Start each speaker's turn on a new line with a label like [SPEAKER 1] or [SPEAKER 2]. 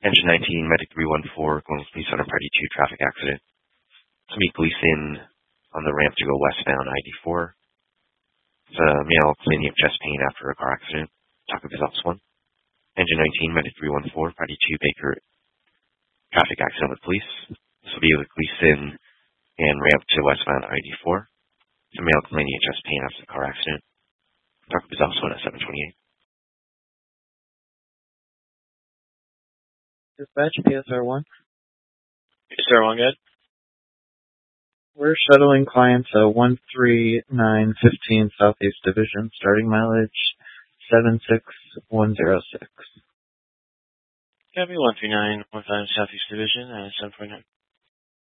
[SPEAKER 1] Engine 19, Medic 314, going to police on a Party 2 traffic accident. To meet police in on the ramp to go westbound I-84. It's a male complaining of chest pain after a car accident. Talk of results 1. Engine 19, Medic 314, Party 2 Baker traffic accident with police. This will be with police in and ramp to westbound I-84. It's a male complaining of chest pain after the car accident. Talk of results 1 at 728.
[SPEAKER 2] Dispatch PSR1.
[SPEAKER 3] PSR1, good.
[SPEAKER 2] We're shuttling clients 13915 Southeast Division, starting mileage 76106.
[SPEAKER 3] Copy 13915 Southeast Division, 749.